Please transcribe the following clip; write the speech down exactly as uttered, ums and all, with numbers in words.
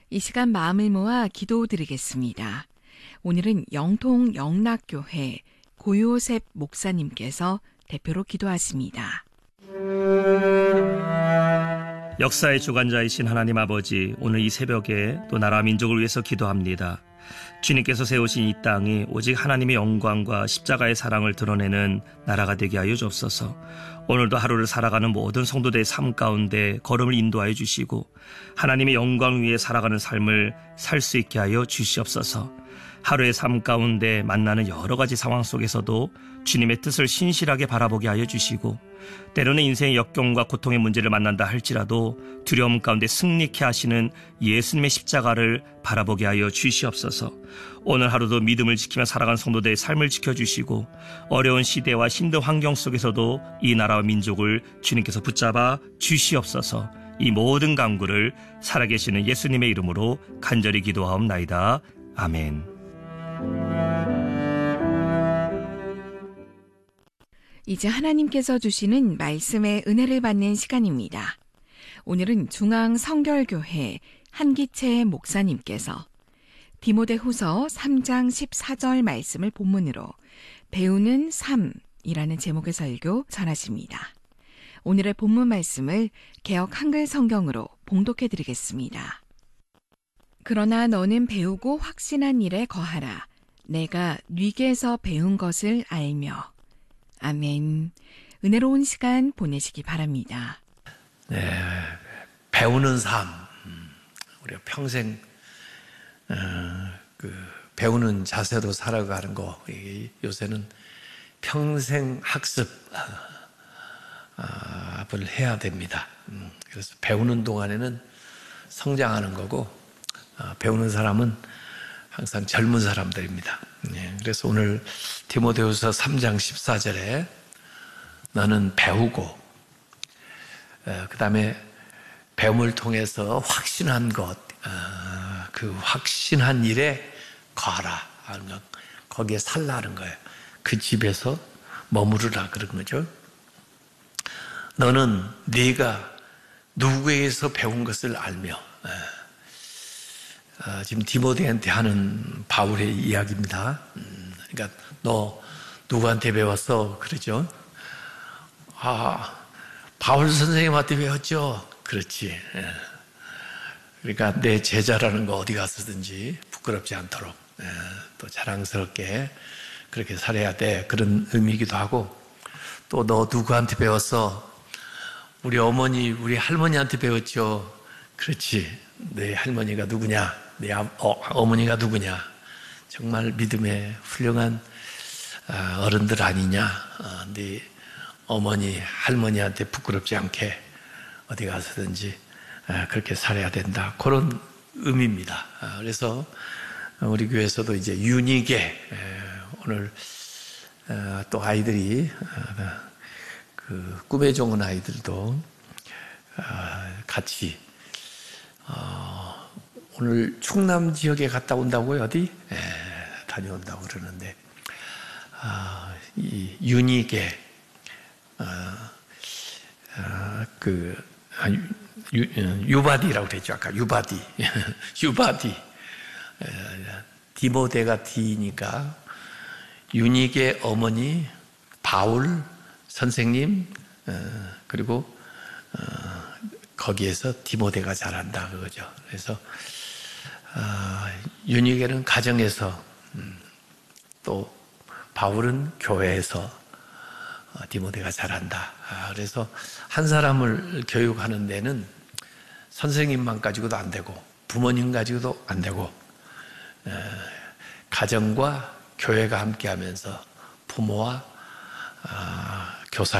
이 시간 마음을 모아 기도드리겠습니다. 오늘은 영통 영락교회 고요셉 목사님께서 대표로 기도하십니다. 역사의 주관자이신 하나님 아버지, 오늘 이 새벽에 또 나라 민족을 위해서 기도합니다. 주님께서 세우신 이 땅이 오직 하나님의 영광과 십자가의 사랑을 드러내는 나라가 되게 하여 주옵소서. 오늘도 하루를 살아가는 모든 성도들의 삶 가운데 걸음을 인도하여 주시고 하나님의 영광 위에 살아가는 삶을 살 수 있게 하여 주시옵소서. 하루의 삶 가운데 만나는 여러 가지 상황 속에서도 주님의 뜻을 신실하게 바라보게 하여 주시고, 때로는 인생의 역경과 고통의 문제를 만난다 할지라도 두려움 가운데 승리케 하시는 예수님의 십자가를 바라보게 하여 주시옵소서. 오늘 하루도 믿음을 지키며 살아가는 성도들의 삶을 지켜주시고, 어려운 시대와 힘든 환경 속에서도 이 나라와 민족을 주님께서 붙잡아 주시옵소서. 이 모든 간구를 살아계시는 예수님의 이름으로 간절히 기도하옵나이다. 아멘. 이제 하나님께서 주시는 말씀의 은혜를 받는 시간입니다. 오늘은 중앙성결교회 한기채 목사님께서 디모데후서 삼 장 십사 절 말씀을 본문으로 배우는 삶이라는 제목의 설교 전하십니다. 오늘의 본문 말씀을 개역 한글 성경으로 봉독해 드리겠습니다. 그러나 너는 배우고 확신한 일에 거하라. 내가 네게서 배운 것을 알며. 아멘. 은혜로운 시간 보내시기 바랍니다. 네, 배우는 삶. 우리가 평생 어, 그 배우는 자세로 살아가는 거. 요새는 평생 학습 을 해야 됩니다. 그래서 배우는 동안에는 성장하는 거고, 배우는 사람은 항상 젊은 사람들입니다. 그래서 오늘 디모데후서 삼 장 십사 절에 너는 배우고, 그 다음에 배움을 통해서 확신한 것, 그 확신한 일에 거하라. 거기에 살라는 거예요. 그 집에서 머무르라 그런 거죠. 너는 네가 누구에게서 배운 것을 알며. 아, 지금 디모데한테 하는 바울의 이야기입니다. 음, 그러니까 너 누구한테 배웠어? 그러죠. 아, 바울 선생님한테 배웠죠. 그렇지. 예. 그러니까 내 제자라는 거 어디 가서든지 부끄럽지 않도록, 예, 또 자랑스럽게 그렇게 살아야 돼. 그런 의미이기도 하고, 또 너 누구한테 배웠어? 우리 어머니, 우리 할머니한테 배웠죠. 그렇지. 내 할머니가 누구냐? 내 어, 어머니가 누구냐? 정말 믿음의 훌륭한 어른들 아니냐? 네 어머니, 할머니한테 부끄럽지 않게 어디 가서든지 그렇게 살아야 된다. 그런 의미입니다. 그래서 우리 교회에서도 이제 유니게, 오늘 또 아이들이 그 꿈에 좋은 아이들도 같이 어, 오늘 충남 지역에 갔다 온다고요? 어디? 에, 다녀온다고 그러는데, 아, 이 유니게, 아, 아, 그 아, 유, 유바디라고 그랬죠. 아까 유바디, 유바디. 에, 디모데가 D니까 유니게 어머니 바울 선생님, 어, 그리고 어, 거기에서 디모데가 자란다 그거죠. 그래서 어, 유니게는 가정에서, 음, 또 바울은 교회에서 어, 디모데가 자란다. 아, 그래서 한 사람을 교육하는 데는 선생님만 가지고도 안 되고 부모님 가지고도 안 되고, 어, 가정과 교회가 함께하면서 부모와 어, 교사